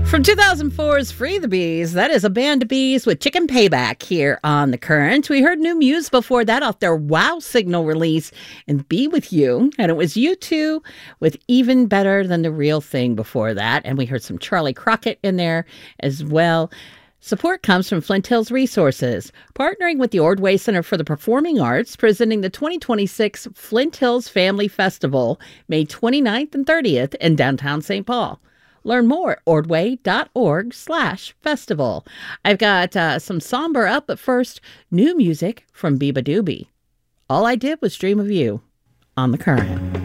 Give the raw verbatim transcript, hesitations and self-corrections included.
From two thousand four's Free the Bees, that is a band of bees with Chicken Payback here on The Current. We heard New Muse before that off their Wow Signal release and Be With You. And it was U two with Even Better Than the Real Thing before that. And we heard some Charlie Crockett in there as well. Support comes from Flint Hills Resources, partnering with the Ordway Center for the Performing Arts, presenting the twenty twenty-six Flint Hills Family Festival, May twenty-ninth and thirtieth in downtown Saint Paul. Learn more at ordway.org slash festival. I've got uh, some somber up, but first, new music from Biba Doobie. All I Did Was Dream of You on The Current.